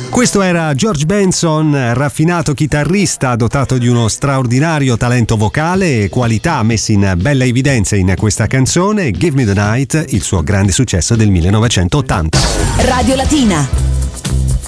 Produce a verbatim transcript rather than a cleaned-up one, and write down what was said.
Questo era George Benson, raffinato chitarrista dotato di uno straordinario talento vocale e qualità messi in bella evidenza in questa canzone, Give Me the Night, il suo grande successo del millenovecentottanta. Radio Latina.